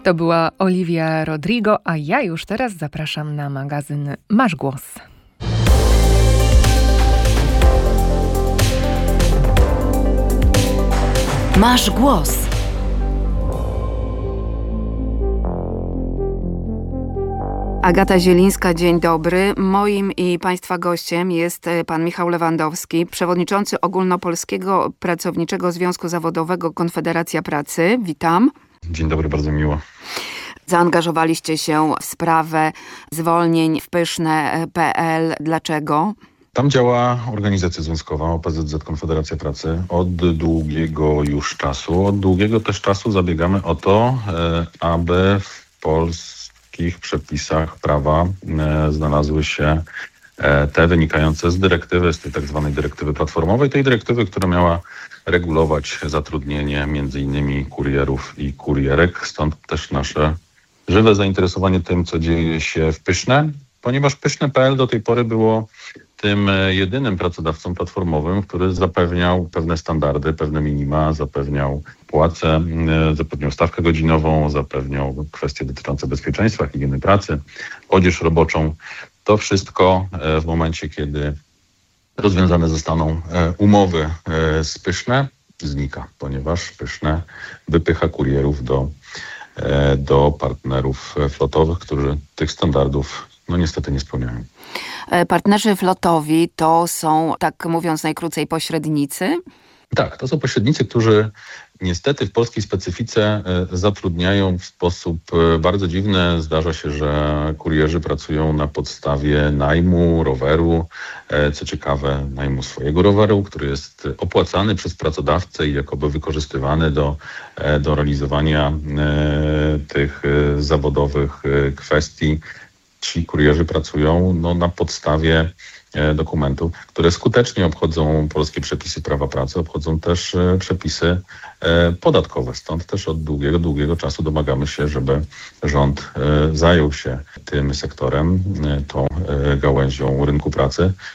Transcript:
To była Olivia Rodrigo, a ja już teraz zapraszam na magazyn Masz Głos. Masz Głos. Agata Zielińska, dzień dobry. Moim i Państwa gościem jest pan Michał Lewandowski, przewodniczący Ogólnopolskiego Pracowniczego Związku Zawodowego Konfederacja Pracy. Witam. Dzień dobry, bardzo miło. Zaangażowaliście się w sprawę zwolnień w Pyszne.pl. Dlaczego? Tam działa organizacja związkowa OPZZ Konfederacja Pracy od długiego już czasu. Od długiego też czasu zabiegamy o to, aby w polskich przepisach prawa znalazły się te wynikające z dyrektywy, z tej tak zwanej dyrektywy platformowej, tej dyrektywy, która miała regulować zatrudnienie między innymi kurierów i kurierek. Stąd też nasze żywe zainteresowanie tym, co dzieje się w Pyszne, ponieważ Pyszne.pl do tej pory było tym jedynym pracodawcą platformowym, który zapewniał pewne standardy, pewne minima, zapewniał płacę, zapewniał stawkę godzinową, zapewniał kwestie dotyczące bezpieczeństwa, higieny pracy, odzież roboczą. To wszystko w momencie, kiedy rozwiązane zostaną umowy z Pyszne, znika, ponieważ Pyszne wypycha kurierów do partnerów flotowych, którzy tych standardów niestety nie spełniają. Partnerzy flotowi to są, tak mówiąc najkrócej, pośrednicy? Tak, to są pośrednicy, którzy niestety w polskiej specyfice zatrudniają w sposób bardzo dziwny. Zdarza się, że kurierzy pracują na podstawie najmu roweru, co ciekawe, najmu swojego roweru, który jest opłacany przez pracodawcę i jakoby wykorzystywany do realizowania tych zawodowych kwestii. Ci kurierzy pracują na podstawie dokumentów, które skutecznie obchodzą polskie przepisy prawa pracy, obchodzą też przepisy podatkowe. Stąd też od długiego czasu domagamy się, żeby rząd zajął się tym sektorem, tą gałęzią rynku pracy